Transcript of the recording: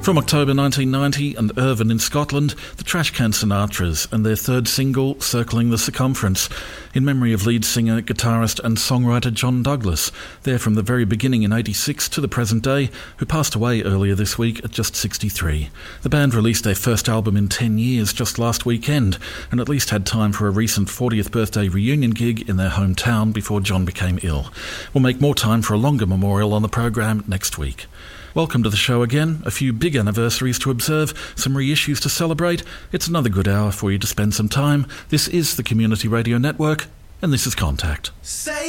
From October 1990 and Irvine in Scotland, the Trashcan Sinatras and their third single, Circling the Circumference, in memory of lead singer, guitarist and songwriter John Douglas, there from the very beginning in 86 to the present day, who passed away earlier this week at just 63. The band released their first album in 10 years just last weekend, and at least had time for a recent 40th birthday reunion gig in their hometown before John became ill. We'll make more time for a longer memorial on the program next week. Welcome to the show again. A few big anniversaries to observe, some reissues to celebrate. It's another good hour for you to spend some time. This is the Community Radio Network, and this is Contact.